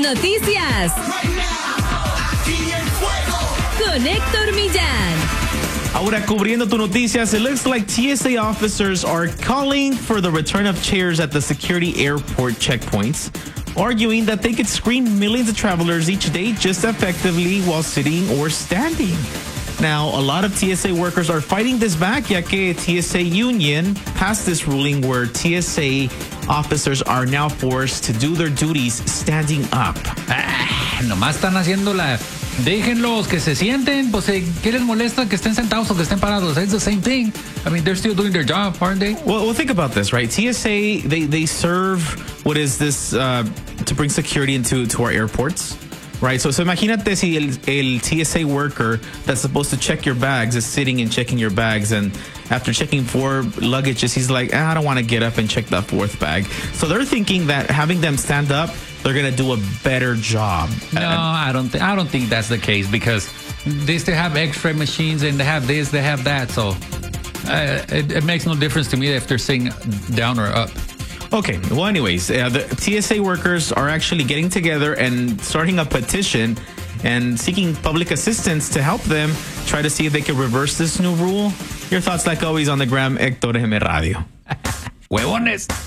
Noticias con Héctor Millán. Ahora cubriendo tu noticias, it looks like TSA officers are calling for the return of chairs at the security airport checkpoints, arguing that they could screen millions of travelers each day just effectively while sitting or standing. Now, a lot of TSA workers are fighting this back, ya que TSA Union passed this ruling where TSA officers are now forced to do their duties standing up. Nomás están haciéndola. Déjenlos que se sienten, pues, ¿qué les molesta que estén sentados o que estén parados? It's the same thing. I mean, they're still doing their job, aren't they? Well, think about this, right? TSA, they serve, what is this, to bring security into our airports, right? So imagínate si el TSA worker that's supposed to check your bags is sitting and checking your bags, and after checking 4 luggages, he's like, I don't want to get up and check that 4th bag. So they're thinking that having them stand up, they're going to do a better job. No, I don't think that's the case, because they still have X-ray machines and they have this, they have that. So it makes no difference to me if they're sitting down or up. Okay. Well, anyways, the TSA workers are actually getting together and starting a petition and seeking public assistance to help them try to see if they can reverse this new rule. Your thoughts, like always, on the gram, Héctor M. Radio. Huevones.